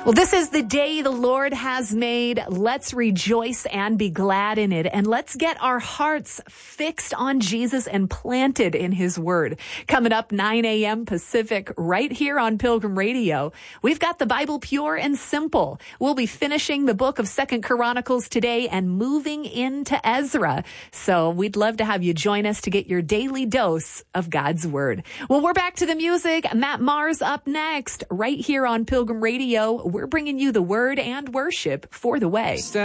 Well, this is the day the Lord has made. Let's rejoice and be glad in it. And let's get our hearts fixed on Jesus and planted in his word. Coming up 9 a.m. Pacific right here on Pilgrim Radio. We've got the Bible pure and simple. We'll be finishing the book of 2nd Chronicles today and moving into Ezra. So we'd love to have you join us to get your daily dose of God's word. Well, we're back to the music. Matt Mars up next right here on Pilgrim Radio. We're bringing you the word and worship for the way.